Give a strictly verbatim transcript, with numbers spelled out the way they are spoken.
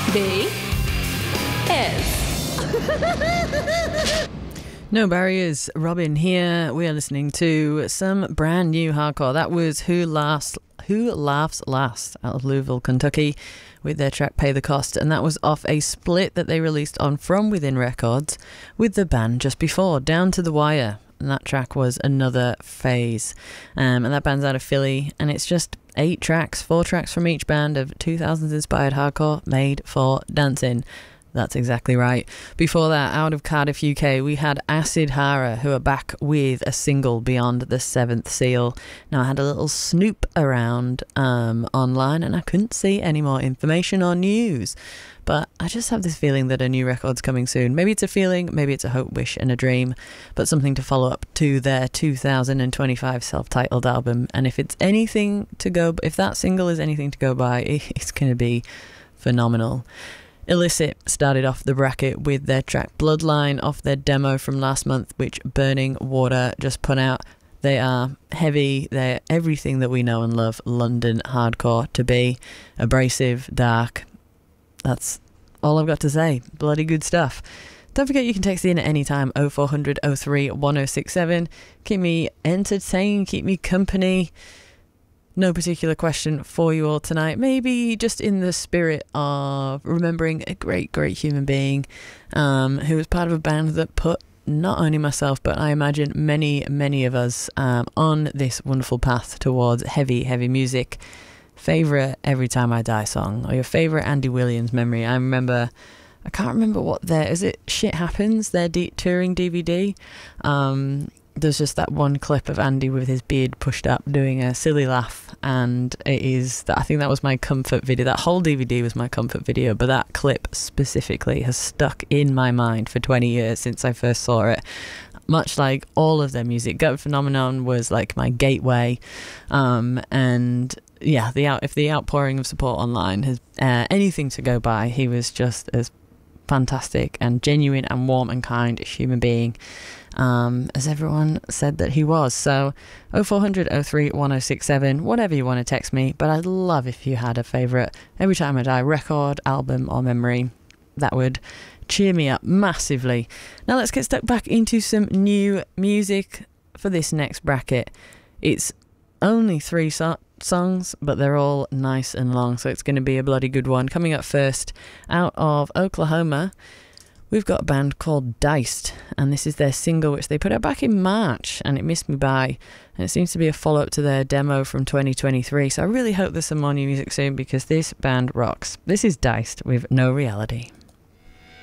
B S. No Barriers, Robin here. We are listening to some brand new hardcore. That was Who Laughs, Who Laughs Last out of Louisville, Kentucky, with their track Pay the Cost, and that was off a split that they released on From Within Records with the band just before, Down to the Wire, and that track was Another Phase. Um, and that band's out of Philly, and it's just eight tracks, four tracks from each band of two thousands inspired hardcore made for dancing. That's exactly right. Before that, out of Cardiff, U K, we had Acid Hara, who are back with a single, Beyond the Seventh Seal. Now, I had a little snoop around um, online, and I couldn't see any more information or news. But I just have this feeling that a new record's coming soon. Maybe it's a feeling, maybe it's a hope, wish, and a dream, but something to follow up to their two thousand twenty-five self-titled album. And if it's anything to go, if that single is anything to go by, it's going to be phenomenal. Illicit started off the bracket with their track Bloodline off their demo from last month, which Burning Water just put out. They are heavy, they're everything that we know and love London hardcore to be. Abrasive, dark. That's all I've got to say. Bloody good stuff. Don't forget you can text in at any time, oh four hundred oh three one oh six seven. Keep me entertained, keep me company. No particular question for you all tonight. Maybe just in the spirit of remembering a great, great human being um, who was part of a band that put not only myself, but I imagine many, many of us um, on this wonderful path towards heavy, heavy music. Favourite Every Time I Die song, or your favourite Andy Williams memory. I remember, I can't remember what their, is it Shit Happens, their D- touring D V D? Um... There's just that one clip of Andy with his beard pushed up doing a silly laugh, and it is that I think that was my comfort video. That whole D V D was my comfort video, but that clip specifically has stuck in my mind for twenty years since I first saw it. Much like all of their music, Goat Phenomenon was like my gateway, um, and yeah, the out if the outpouring of support online has uh, anything to go by, he was just as fantastic and genuine and warm and kind a human being um, as everyone said that he was. So oh four hundred oh three one oh six seven, whatever you want to text me, but I'd love if you had a favourite Every Time I Die record, album or memory. That would cheer me up massively. Now let's get stuck back into some new music for this next bracket. It's only three so- songs, but they're all nice and long, so it's going to be a bloody good one. Coming up first, out of Oklahoma, we've got a band called Diced, and this is their single, which they put out back in March, and it missed me by, and it seems to be a follow-up to their demo from twenty twenty-three, so I really hope there's some more new music soon, because this band rocks. This is Diced with No Reality.